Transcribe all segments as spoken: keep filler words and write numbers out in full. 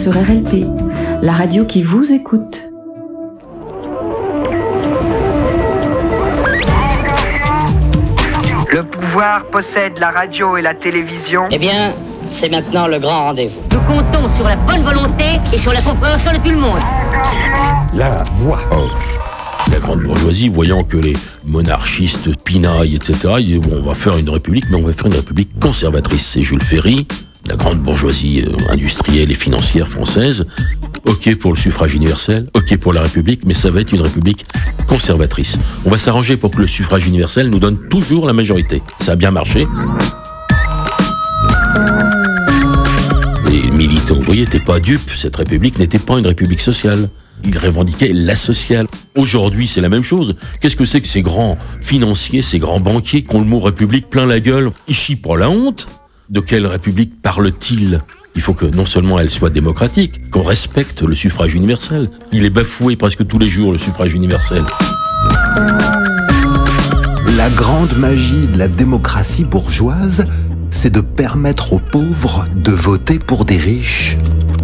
sur R L P, la radio qui vous écoute. Le pouvoir possède la radio et la télévision. Eh bien, c'est maintenant le grand rendez-vous. Nous comptons sur la bonne volonté et sur la compréhension de tout le monde. La voix off. La grande bourgeoisie, voyant que les monarchistes pinaillent, et cetera, ils disent, bon, on va faire une république, mais on va faire une république conservatrice. C'est Jules Ferry, la grande bourgeoisie euh, industrielle et financière française. Ok pour le suffrage universel, ok pour la République, mais ça va être une République conservatrice. On va s'arranger pour que le suffrage universel nous donne toujours la majorité. Ça a bien marché. Les militants ouvriers n'étaient pas dupes. Cette République n'était pas une République sociale. Ils revendiquaient la sociale. Aujourd'hui, c'est la même chose. Qu'est-ce que c'est que ces grands financiers, ces grands banquiers qui ont le mot République plein la gueule? Ils chient pour la honte. De quelle République parle-t-il? Il faut que non seulement elle soit démocratique, qu'on respecte le suffrage universel. Il est bafoué presque tous les jours, le suffrage universel. La grande magie de la démocratie bourgeoise, c'est de permettre aux pauvres de voter pour des riches.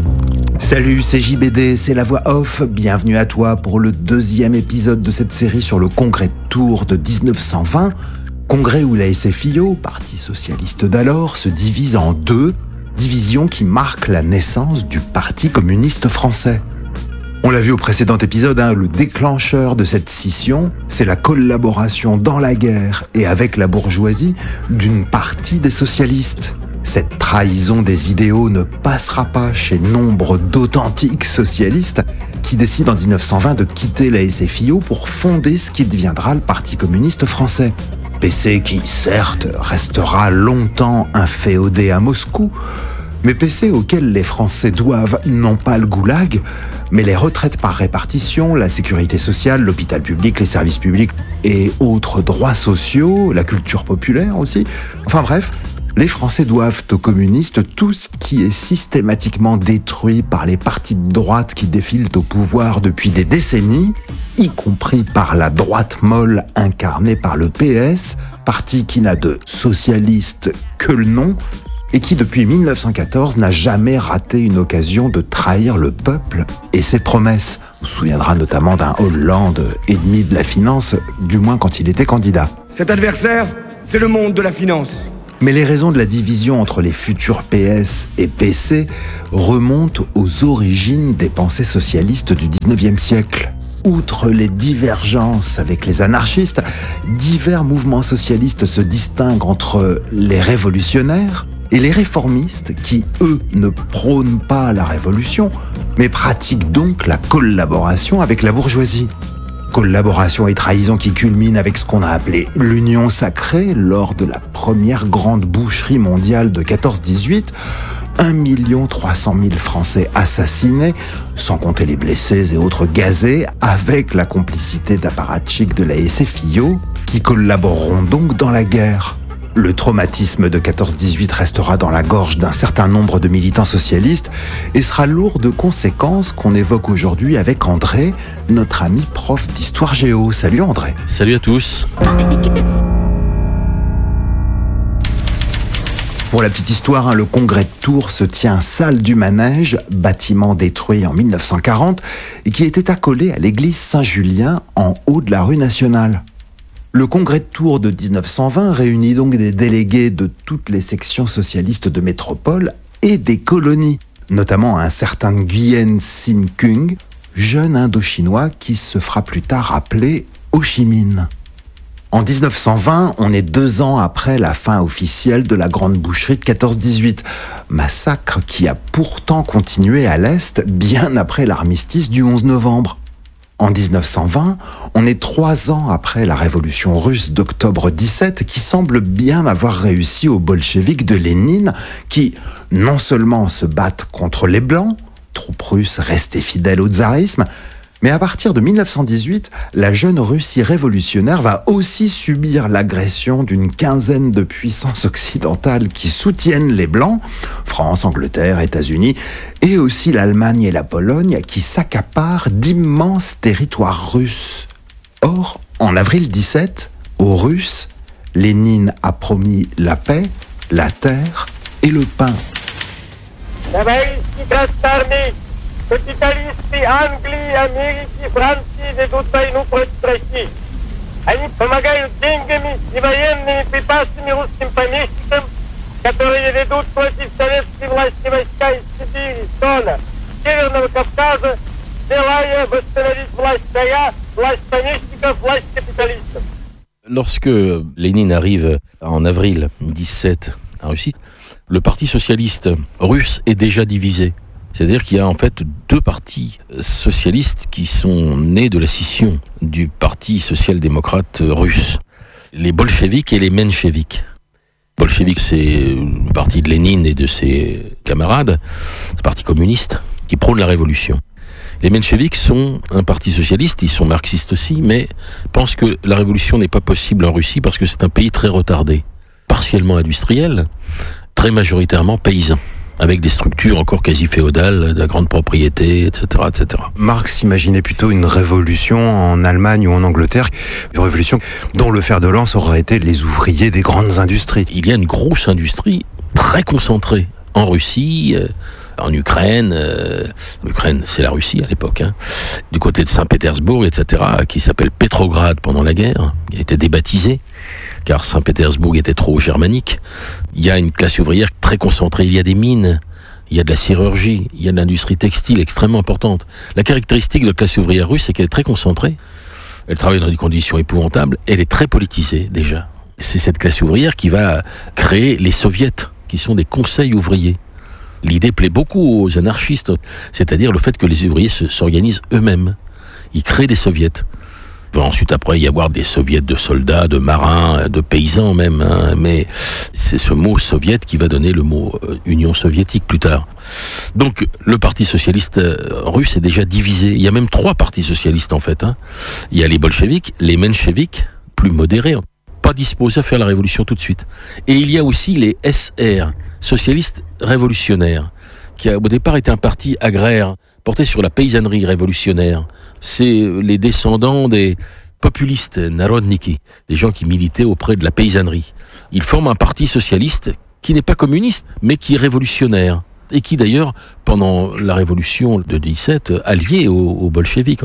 Salut, c'est J B D, c'est la voix off. Bienvenue à toi pour le deuxième épisode de cette série sur le congrès de Tours de dix-neuf cent vingt. Congrès où la S F I O, parti socialiste d'alors, se divise en deux, division qui marque la naissance du Parti communiste français. On l'a vu au précédent épisode, hein, le déclencheur de cette scission, c'est la collaboration dans la guerre et avec la bourgeoisie d'une partie des socialistes. Cette trahison des idéaux ne passera pas chez nombre d'authentiques socialistes qui décident en dix-neuf cent vingt de quitter la S F I O pour fonder ce qui deviendra le Parti communiste français. P C qui, certes, restera longtemps inféodé à Moscou, mais P C auquel les Français doivent non pas le goulag, mais les retraites par répartition, la sécurité sociale, l'hôpital public, les services publics et autres droits sociaux, la culture populaire aussi. Enfin bref, les Français doivent aux communistes tout ce qui est systématiquement détruit par les partis de droite qui défilent au pouvoir depuis des décennies, y compris par la droite molle incarnée par le P S, parti qui n'a de socialiste que le nom, et qui depuis mille neuf cent quatorze n'a jamais raté une occasion de trahir le peuple et ses promesses. On se souviendra notamment d'un Hollande ennemi de la finance, du moins quand il était candidat. Cet adversaire, c'est le monde de la finance. Mais les raisons de la division entre les futurs P S et P C remontent aux origines des pensées socialistes du dix-neuvième siècle. Outre les divergences avec les anarchistes, divers mouvements socialistes se distinguent entre les révolutionnaires et les réformistes qui, eux, ne prônent pas la révolution, mais pratiquent donc la collaboration avec la bourgeoisie. Collaboration et trahison qui culmine avec ce qu'on a appelé l'Union sacrée lors de la première grande boucherie mondiale de quatorze dix-huit. un million trois cent mille Français assassinés, sans compter les blessés et autres gazés, avec la complicité d'apparatchiks de la S F I O, qui collaboreront donc dans la guerre. Le traumatisme de quatorze dix-huit restera dans la gorge d'un certain nombre de militants socialistes et sera lourd de conséquences qu'on évoque aujourd'hui avec André, notre ami prof d'histoire géo. Salut André. Salut à tous. Pour la petite histoire, hein, le congrès de Tours se tient salle du Manège, bâtiment détruit en mille neuf cent quarante et qui était accolé à l'église Saint-Julien en haut de la rue Nationale. Le congrès de Tours de dix-neuf cent vingt réunit donc des délégués de toutes les sections socialistes de métropole et des colonies, notamment un certain Nguyen Sinh Kung, jeune Indo-Chinois qui se fera plus tard appeler Ho Chi Minh. En dix-neuf cent vingt, on est deux ans après la fin officielle de la grande boucherie de quatorze dix-huit, massacre qui a pourtant continué à l'Est bien après l'armistice du onze novembre. En dix-neuf cent vingt, on est trois ans après la révolution russe d'octobre dix-sept qui semble bien avoir réussi aux bolcheviks de Lénine qui, non seulement se battent contre les Blancs, troupes russes restées fidèles au tsarisme, mais à partir de mille neuf cent dix-huit, la jeune Russie révolutionnaire va aussi subir l'agression d'une quinzaine de puissances occidentales qui soutiennent les Blancs, France, Angleterre, États-Unis, et aussi l'Allemagne et la Pologne qui s'accaparent d'immenses territoires russes. Or, en avril dix-sept, aux Russes, Lénine a promis la paix, la terre et le pain. Товарищи красноармейцы, капиталисты Англии, Америки, Франции ведут войну против России. Они помогают деньгами и военными припасами русским помещикам, которые ведут против советской власти войска из Сибири, Дона, Северного Кавказа, желая восстановить власть царя, власть помещиков, власть капиталистов. Lorsque Lénine arrive en avril dix-sept en Russie, le parti socialiste russe est déjà divisé. C'est-à-dire qu'il y a en fait deux partis socialistes qui sont nés de la scission du parti social-démocrate russe. Les bolcheviks et les mencheviks. Bolcheviks, c'est le parti de Lénine et de ses camarades, le parti communiste qui prône la révolution. Les mencheviks sont un parti socialiste, ils sont marxistes aussi, mais pensent que la révolution n'est pas possible en Russie parce que c'est un pays très retardé, partiellement industriel, très majoritairement paysan, avec des structures encore quasi féodales, de la grande propriété, et cetera, et cetera. Marx imaginait plutôt une révolution en Allemagne ou en Angleterre, une révolution dont le fer de lance aurait été les ouvriers des grandes industries. Il y a une grosse industrie très concentrée en Russie, euh, en Ukraine, euh, l'Ukraine c'est la Russie à l'époque, hein, du côté de Saint-Pétersbourg, et cetera, qui s'appelle Petrograd pendant la guerre, qui a été débaptisé, car Saint-Pétersbourg était trop germanique. Il y a une classe ouvrière très concentrée, il y a des mines, il y a de la sidérurgie, il y a de l'industrie textile extrêmement importante. La caractéristique de la classe ouvrière russe, c'est qu'elle est très concentrée, elle travaille dans des conditions épouvantables, elle est très politisée déjà. C'est cette classe ouvrière qui va créer les soviets, qui sont des conseils ouvriers. L'idée plaît beaucoup aux anarchistes, c'est-à-dire le fait que les ouvriers se, s'organisent eux-mêmes. Ils créent des soviets. Il va ensuite après y avoir des soviets de soldats, de marins, de paysans même, hein, mais c'est ce mot soviet qui va donner le mot euh, Union soviétique plus tard. Donc le parti socialiste euh, russe est déjà divisé. Il y a même trois partis socialistes en fait. Hein. Il y a les bolcheviks, les mencheviks, plus modérés, pas disposés à faire la révolution tout de suite. Et il y a aussi les S R, socialistes révolutionnaires, qui a au départ été un parti agraire, porté sur la paysannerie révolutionnaire. C'est les descendants des populistes, narodniki, des gens qui militaient auprès de la paysannerie. Ils forment un parti socialiste qui n'est pas communiste, mais qui est révolutionnaire, et qui d'ailleurs, pendant la révolution de dix-sept, allié aux, aux bolcheviks.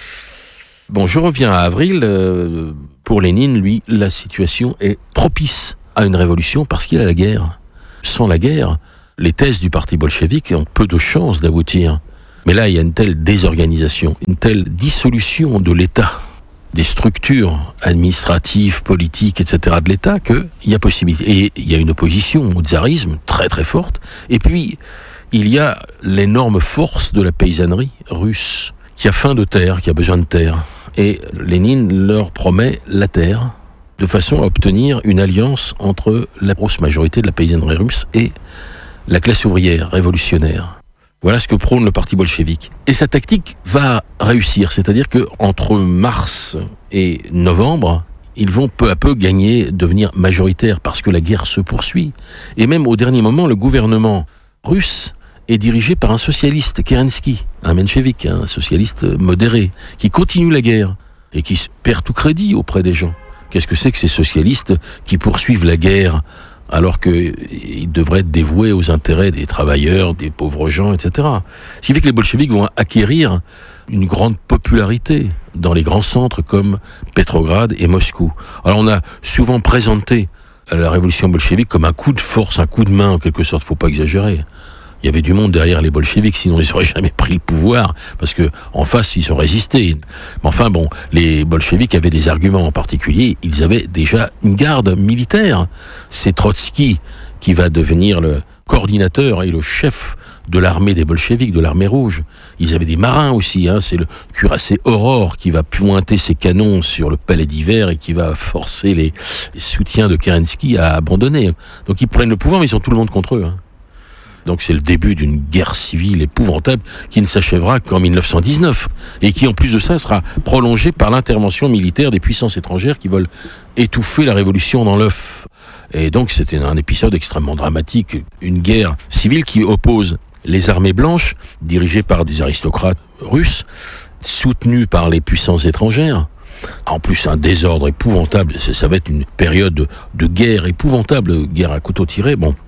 Bon, je reviens à avril. Euh, pour Lénine, lui, la situation est propice à une révolution parce qu'il y a la guerre. Sans la guerre, les thèses du parti bolchevique ont peu de chances d'aboutir. Mais là, il y a une telle désorganisation, une telle dissolution de l'État, des structures administratives, politiques, et cetera de l'État, qu'il y a possibilité. Et il y a une opposition au tsarisme très très forte. Et puis, il y a l'énorme force de la paysannerie russe, qui a faim de terre, qui a besoin de terre. Et Lénine leur promet la terre, de façon à obtenir une alliance entre la grosse majorité de la paysannerie russe et la classe ouvrière révolutionnaire. Voilà ce que prône le parti bolchevique. Et sa tactique va réussir, c'est-à-dire que entre mars et novembre, ils vont peu à peu gagner, devenir majoritaires, parce que la guerre se poursuit. Et même au dernier moment, le gouvernement russe est dirigé par un socialiste, Kerensky, un menchevique, un socialiste modéré, qui continue la guerre et qui perd tout crédit auprès des gens. Qu'est-ce que c'est que ces socialistes qui poursuivent la guerre alors qu'ils devraient être dévoués aux intérêts des travailleurs, des pauvres gens, et cetera. Ce qui fait que les bolcheviks vont acquérir une grande popularité dans les grands centres comme Petrograd et Moscou. Alors on a souvent présenté la révolution bolchevique comme un coup de force, un coup de main en quelque sorte, faut pas exagérer. Il y avait du monde derrière les bolcheviks, sinon ils n'auraient jamais pris le pouvoir, parce que en face, ils ont résisté. Mais enfin bon, les bolcheviks avaient des arguments en particulier, ils avaient déjà une garde militaire. C'est Trotsky qui va devenir le coordinateur et le chef de l'armée des bolcheviks, de l'armée rouge. Ils avaient des marins aussi, hein. C'est le cuirassé Aurore qui va pointer ses canons sur le palais d'hiver et qui va forcer les, les soutiens de Kerensky à abandonner. Donc ils prennent le pouvoir, mais ils ont tout le monde contre eux, hein. Donc c'est le début d'une guerre civile épouvantable qui ne s'achèvera qu'en mille neuf cent dix-neuf et qui en plus de ça sera prolongée par l'intervention militaire des puissances étrangères qui veulent étouffer la révolution dans l'œuf. Et donc c'était un épisode extrêmement dramatique, une guerre civile qui oppose les armées blanches dirigées par des aristocrates russes, soutenues par les puissances étrangères. En plus, un désordre épouvantable, ça va être une période de, de guerre épouvantable, guerre à couteau tiré. Bon,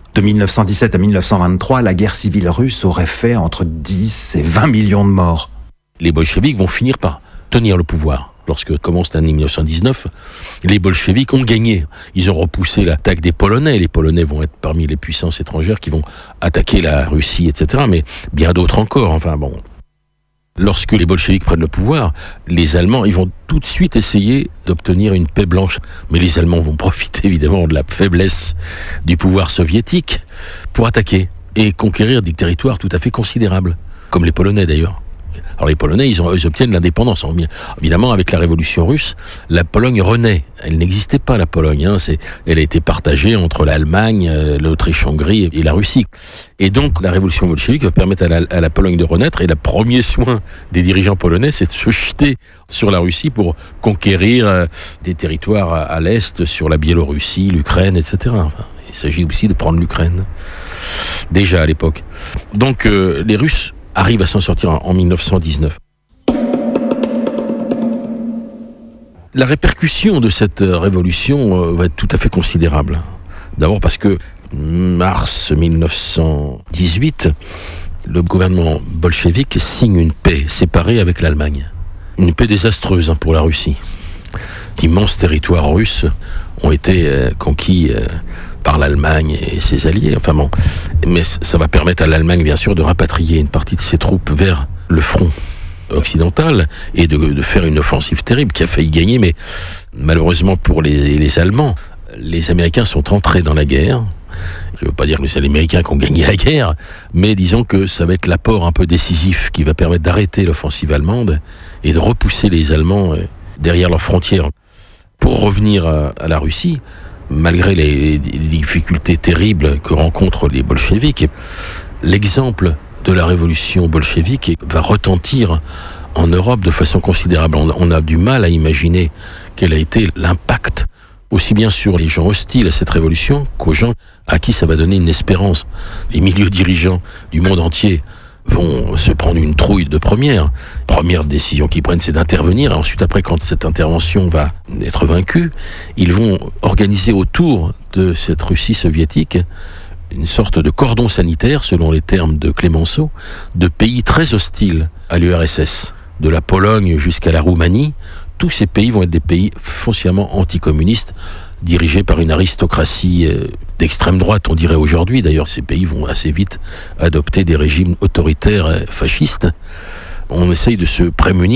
De mille neuf cent dix-sept à mille neuf cent vingt-trois, la guerre civile russe aurait fait entre dix et vingt millions de morts. Les bolcheviks vont finir par tenir le pouvoir. Lorsque commence l'année mille neuf cent dix-neuf, les bolcheviks ont gagné. Ils ont repoussé l'attaque des Polonais. Les Polonais vont être parmi les puissances étrangères qui vont attaquer la Russie, et cetera. Mais bien d'autres encore. Enfin bon. Lorsque les bolcheviks prennent le pouvoir, les Allemands, ils vont tout de suite essayer d'obtenir une paix blanche. Mais les Allemands vont profiter évidemment de la faiblesse du pouvoir soviétique pour attaquer et conquérir des territoires tout à fait considérables, comme les Polonais d'ailleurs. Alors les Polonais, ils, ont, ils obtiennent l'indépendance. Évidemment, avec la révolution russe, la Pologne renaît. Elle n'existait pas, la Pologne. Hein. C'est, elle a été partagée entre l'Allemagne, l'Autriche-Hongrie et la Russie. Et donc, la révolution bolchevique va permettre à la, à la Pologne de renaître. Et le premier soin des dirigeants polonais, c'est de se jeter sur la Russie pour conquérir euh, des territoires à, à l'Est, sur la Biélorussie, l'Ukraine, et cetera. Enfin, il s'agit aussi de prendre l'Ukraine. Déjà à l'époque. Donc, euh, les Russes arrive à s'en sortir en mille neuf cent dix-neuf. La répercussion de cette révolution va être tout à fait considérable. D'abord parce que mars mille neuf cent dix-huit, le gouvernement bolchevique signe une paix séparée avec l'Allemagne. Une paix désastreuse pour la Russie. D'immenses territoires russes ont été conquis par l'Allemagne et ses alliés. Enfin bon, mais ça va permettre à l'Allemagne, bien sûr, de rapatrier une partie de ses troupes vers le front occidental et de, de faire une offensive terrible qui a failli gagner. Mais malheureusement pour les, les Allemands, les Américains sont entrés dans la guerre. Je ne veux pas dire que c'est les Américains qui ont gagné la guerre, mais disons que ça va être l'apport un peu décisif qui va permettre d'arrêter l'offensive allemande et de repousser les Allemands derrière leurs frontières. Pour revenir à, à la Russie, malgré les, les difficultés terribles que rencontrent les bolcheviks, l'exemple de la révolution bolchevique va retentir en Europe de façon considérable. On, on a du mal à imaginer quel a été l'impact, aussi bien sur les gens hostiles à cette révolution qu'aux gens à qui ça va donner une espérance. Les milieux dirigeants du monde entier vont se prendre une trouille de première. Première décision qu'ils prennent, c'est d'intervenir. Et ensuite, après, quand cette intervention va être vaincue, ils vont organiser autour de cette Russie soviétique une sorte de cordon sanitaire, selon les termes de Clémenceau, de pays très hostiles à l'U R S S. De la Pologne jusqu'à la Roumanie, tous ces pays vont être des pays foncièrement anticommunistes, dirigés par une aristocratie d'extrême droite, on dirait aujourd'hui. D'ailleurs, ces pays vont assez vite adopter des régimes autoritaires fascistes. On essaye de se prémunir